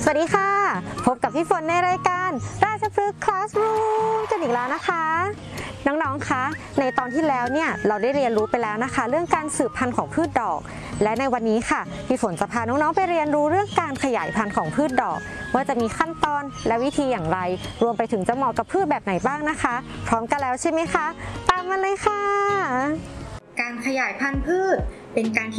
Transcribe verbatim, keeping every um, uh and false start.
สวัสดีค่ะพบกับพี่ฝนในรายการราชพฤกษ์คลาสรูมกันอีกแล้วนะคะน้องๆคะในตอนที่แล้วเนี่ยเราได้เรียนรู้ไปแล้วนะคะเรื่องการสืบพันธุ์ของพืชดอกและในวันนี้ค่ะพี่ฝนจะพาน้องๆไปเรียนรู้เรื่องการขยายพันธุ์ของพืชดอกว่าจะมีขั้นตอนและวิธีอย่างไรรวมไปถึงจะเหมาะกับพืชแบบไหนบ้างนะคะพร้อมกันแล้วใช่ไหมคะตามมาเลยค่ะการขยายพันธุ์พืชเป็นการ